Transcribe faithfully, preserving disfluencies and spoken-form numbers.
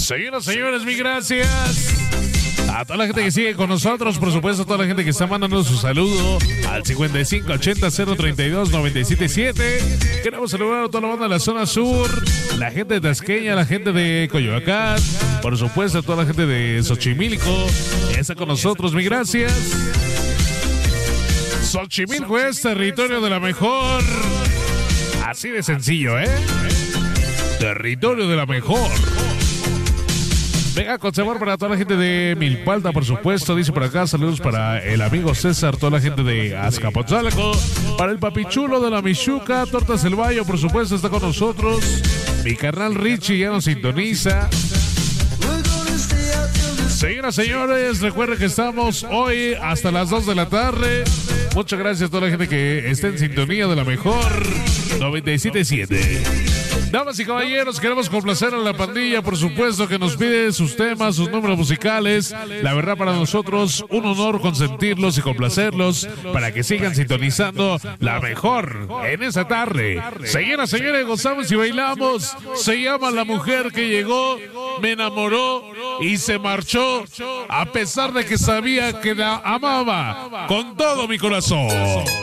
Señoras, señores, mil gracias. A toda la gente que sigue con nosotros, por supuesto, a toda la gente que está mandando su saludo al cincuenta y cinco ochenta cero treinta y dos noventa y siete siete. Queremos saludar a toda la banda de la zona sur, la gente de Tasqueña, la gente de Coyoacán, por supuesto, a toda la gente de Xochimilco. Está con nosotros, mil gracias. Xochimilco es territorio de la mejor. Así de sencillo, ¿eh? Territorio de la mejor. Venga, con sabor para toda la gente de Milpalta, por supuesto. Dice por acá, saludos para el amigo César, toda la gente de Azcapotzalco, para el papichulo de la Michuca, Tortas El Bayo, por supuesto, está con nosotros. Mi carnal Richie ya nos sintoniza. Señoras, señores, recuerden que estamos hoy hasta las dos de la tarde. Muchas gracias a toda la gente que está en sintonía de la mejor noventa y siete punto siete. Damas y caballeros, queremos complacer a la pandilla, por supuesto, que nos pide sus temas, sus números musicales. La verdad, para nosotros, un honor consentirlos y complacerlos para que sigan sintonizando la mejor en esa tarde. Señoras, señores, gozamos y bailamos. Se llama La Mujer que Llegó, Me Enamoró y Se Marchó, a pesar de que sabía que la amaba con todo mi corazón.